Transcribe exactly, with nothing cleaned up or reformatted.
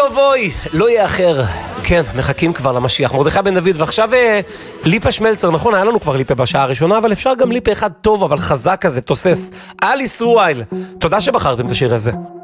אוי, לא יאחר. כן, מחכים כבר למשיח. מרדכי בן דוד, ועכשיו אה, ליפה שמלצר, נכון, היה לנו כבר ליפה בשעה הראשונה, אבל אפשר גם ליפה אחד טוב, אבל חזק כזה, תוסס. אל ישרואל. תודה שבחרתם את השיר הזה.